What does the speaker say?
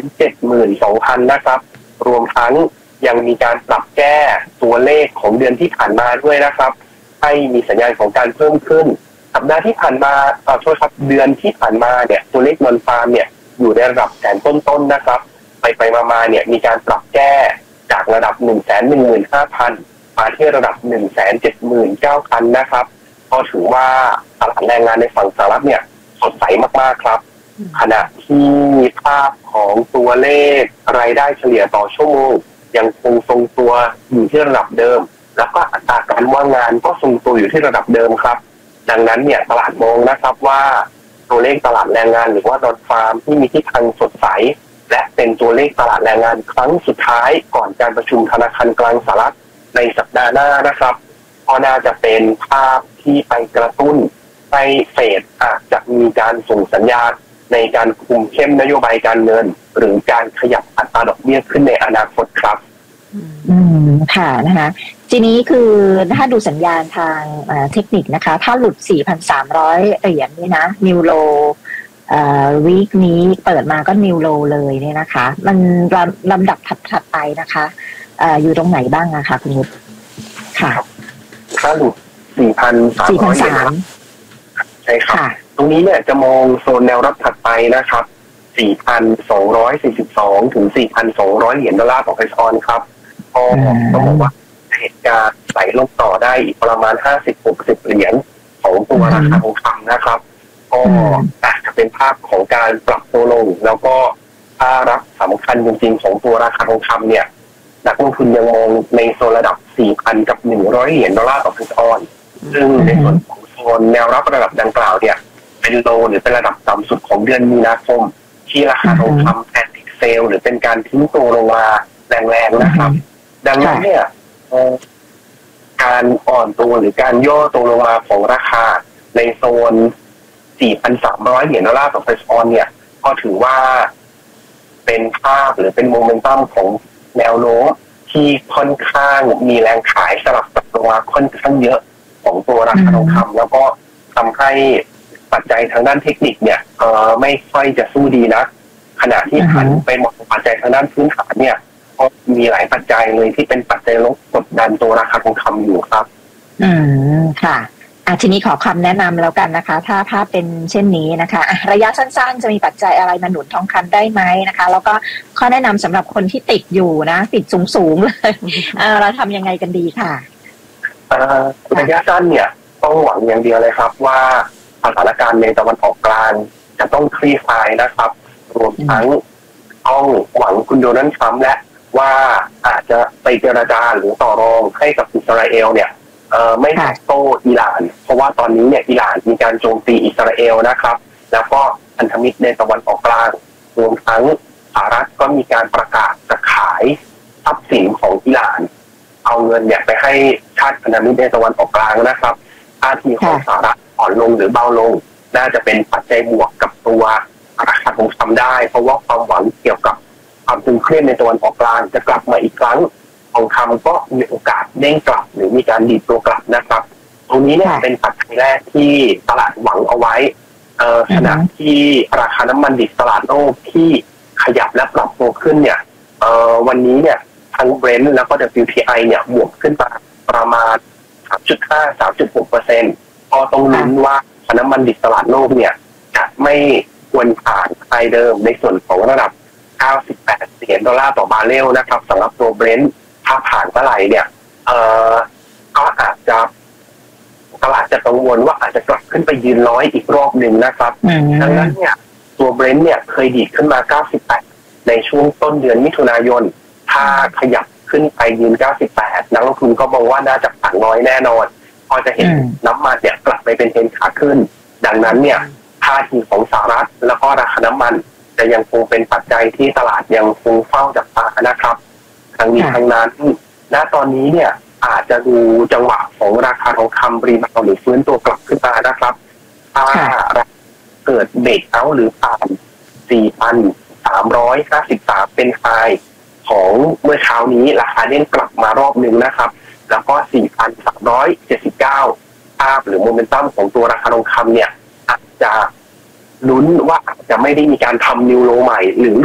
172,000นะครับรวมทั้งยังมีการปรับแก้ตัวเลขของเดือนที่ผ่านมาด้วยนะครับให้มีสัญญาณของการเพิ่มขึ้นสัปดาห์ที่ผ่านมาโทษครับเดือนที่ผ่านมาเนี่ยตัวเลขนอนฟาร์มเนี่ยอยู่ในระดับแสนต้นๆนะครับไปมาเนี่ยมีการปรับแก้จากระดับ 115,000 มาที่ระดับ 179,000 นะครับก็ถือว่าตลาดแรงงานในฝั่งสหรัฐเนี่ยสดใสมากๆครับขณะที่ภาพของตัวเลขรายได้เฉลี่ยต่อชั่วโมงยังคงทรงตัวอยู่ที่ระดับเดิมแล้วก็อัตราการว่างงานก็ทรงตัวอยู่ที่ระดับเดิมครับดังนั้นเนี่ยตลาดมองนะครับว่าตัวเลขตลาดแรงงานหรือว่านอนฟาร์มที่มีทิศทางสดใสและเป็นตัวเลขตลาดแรงงานครั้งสุดท้ายก่อนการประชุมธนาคารกลางสหรัฐในสัปดาห์หน้านะครับก็น่าจะเป็นภาพที่ไปกระตุ้นให้เฟดอาจจะมีการส่งสัญญาณในการคุมเข้มนโยบายการเงินหรือการขยับอัตราดอกเบี้ยขึ้นในอนาคตครับค่ะนะคะทีนี้คือถ้าดูสัญญาณทางเทคนิคนะคะถ้าหลุด 4,300 เหรียญนี่นะนิวโลวีคนี้เปิดมาก็นิวโลเลยเนี่ยนะคะมันลำดับถัดไปนะคะอยู่ตรงไหนบ้างอะคะคุณยุทธค่ะถ้าหลุด 4,300 ใช่ครับตรงนี้เนี่ยจะมองโซนแนวรับถัดไปนะครับ 4,242 ถึง 4,200 เหรียญดอลลาร์ต่อไอซ์ออนครับก็ต้องบอกว่าเหตุการณ์ไหลลงต่อได้อีกประมาณ 50-60 เหรียญของตัวราคาทองคำนะครับก็อาจจะเป็นภาพของการปรับตัวลงแล้วก็ภาพรับสำคัญจริงๆของตัวราคาทองคำเนี่ยนักลงทุนยังมองในโซนระดับ 4,000 กับ 100 เหรียญดอลลาร์ต่อไอซ์ออนซึ่งในส่วนของโซนแนวรับระดับดังกล่าวเนี่ยเป็นโลหรือเป็นระดับต่ำสุดของเดือนมีนาคมที่ราคาทองคำแอนติเซลหรือเป็นการทิ้งตัวลงมาแรงๆนะครับดังนั้นเนี่ยการอ่อนตัวหรือการย่อตัวลงมาของราคาในโซน 4,300 เหรียญดอลลาร์ต่อไอซ์ออนเนี่ยก็ถือว่าเป็นภาพหรือเป็นโมเมนตัมของแนวโน้มที่ค่อนข้างมีแรงขายสลับกับตัวค่อนข้างเยอะของตัวราคาทองคำแล้วก็ทำให้ปัจจัยทางด้านเทคนิคเนี่ยไม่ค่อยจะสู้ดีนะขณะที่หันไปมองปัจจัยทางด้านพื้นฐานเนี่ยก็มีหลายปัจจัยเลยที่เป็นปัจจัยลบกดดันตัวราคาทองคำอยู่ครับค่ะทีนี้ขอคำแนะนำแล้วกันนะคะถ้าเป็นเช่นนี้นะคะระยะสั้นๆจะมีปัจจัยอะไรมาหนุนทองคำได้ไหมนะคะแล้วก็ข้อแนะนำสำหรับคนที่ติดอยู่นะติดสูงเลยเราทำยังไงกันดีค่ะระยะสั้นเนี่ยต้องหวังอย่างเดียวเลยครับว่าสถานการณ์ในตะวันออกกลางจะต้องคลี่คลายนะครับรวมทั้งต้องหวังคุณโดนัลด์ทรัมป์และว่าอาจจะไปเจรจาหรือต่อรองให้กับอิสราเอลเนี่ยไม่ตอบโต้อิหร่านเพราะว่าตอนนี้เนี่ยอิหร่านมีการโจมตีอิสราเอลนะครับแล้วก็พันธมิตรในตะวันออกกลางรวมทั้งสหรัฐก็มีการประกาศจะขายทรัพย์สินของอิหร่านเอาเงินเนี่ยไปให้ชาติพันธมิตรในตะวันออกกลางนะครับท่าทีของสหรัฐอ่อนลงหรือเบาลงน่าจะเป็นปัจจัยบวกกับตัวราคาทองคำได้เพราะว่าความหวังเกี่ยวกับความตึงเครียดในตะวันออกกลางจะกลับมาอีกครั้งทองคำก็มีโอกาสเด้งกลับหรือมีการดีดตัวกลับนะครับตรงนี้เนี่ยเป็นปัจจัยแรกที่ตลาดหวังเอาไว้ขณะที่ราคาน้ำมันดิบตลาดโลกที่ขยับและปรับตัวขึ้นเนี่ยวันนี้เนี่ยทั้ง Brent แล้วก็ WTI เนี่ยบวกขึ้นมาประมาณ 3.5-3.6%พอต้องลุ้นว่าน้ำมันดิบตลาดโลกเนี่ยจะไม่ควรผ่านไฮเดิมในส่วนของระดับ 98 เหรียญดอลลาร์ต่อบาร์เรลนะครับสำหรับตัว Brent ถ้าผ่านเมื่อไหร่เนี่ยก็อาจจะตลาดจะกังวลว่าอาจจะกลับขึ้นไปยืนร้อยอีกรอบหนึ่งนะครับดังนั้นเนี่ยตัว Brent เนี่ยเคยดีดขึ้นมา 98 ในช่วงต้นเดือนมิถุนายนถ้าขยับขึ้นไปยืน 98 นักลงทุนก็มองว่าน่าจะผ่านร้อยแน่นอนพอจะเห็นน้ำมันเนี่ยกลับไปเป็นเทรนขาขึ้นดังนั้นเนี่ยท่าทีของสหรัฐแล้วก็ราคาน้ำมันจะยังคงเป็นปัจจัยที่ตลาดยังคงเฝ้าจับตานะครับทั้งนี้ทั้งนั้นณตอนนี้เนี่ยอาจจะดูจังหวะของราคาทองคำรีบาวด์หรือฟื้นตัวกลับขึ้นมานะครับถ้าเกิดเบรกเอาท์หรือผ่าน 4,353 เป็นไฮของเมื่อเช้านี้ราคาเด้งกลับมารอบหนึ่งนะครับแล้วก็ 4,379 ภาพหรือโมเมนตัมของตัวราคาทองคำเนี่ยอาจจะลุ้นว่าอาจจะไม่ได้มีการทำนิวโลใหม่หรือ